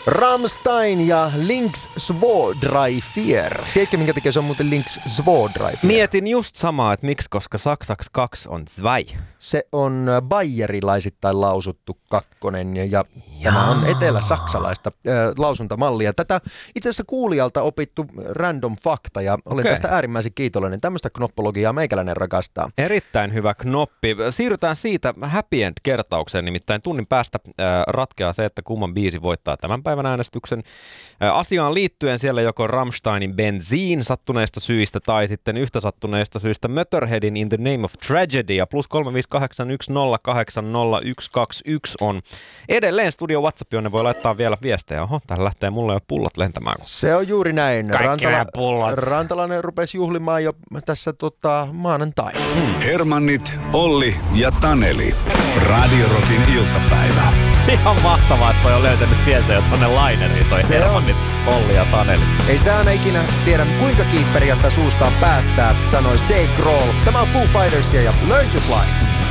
Rammstein ja Links Svådreifer. Tiedätkö, minkä takia se on muuten Links Svådreifer? Mietin just samaa, että miksi, koska saksaksi 2 on zwei. Se on bayerilaisittain lausuttu kakkonen ja tämä on etelä-saksalaista lausuntamallia. Tätä itse asiassa kuulijalta opittu random fakta ja olen tästä äärimmäisen kiitollinen. Tämmöistä knoppologiaa meikäläinen rakastaa. Erittäin hyvä knoppi. Siirrytään siitä happy end-kertaukseen, nimittäin tunnin päästä ratkeaa se, että kumman biisi voittaa tämän päivän äänestyksen. Asiaan liittyen siellä joko Rammsteinin Benzin sattuneista syistä tai sitten yhtä sattuneista syistä Motorheadin In the Name of Tragedy ja +358108021 on edelleen studio WhatsApp, jonne voi laittaa vielä viestejä. Oho, täällä lähtee mulle jo pullot lentämään. Se on juuri näin. Pullot. Rantalainen rupesi juhlimaan jo tässä maanantaina. Hermannit, Olli ja Taneli. Radio Rockin iltapäivä. Ihan mahtavaa, että toi on löytänyt tiensä jo tonne laineriin, toi Hermannit, Olli ja Taneli. Ei sitä aina ikinä tiedä, kuinka kiipperiä sitä suustaan päästää, sanoisi Dave Grohl. Tämä on Foo Fightersia ja Learn to Fly.